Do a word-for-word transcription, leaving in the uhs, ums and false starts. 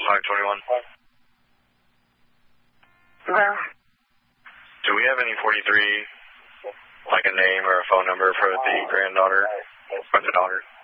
five twenty-one. Hello? Do we have any forty-three, like a name or a phone number for the granddaughter or the daughter?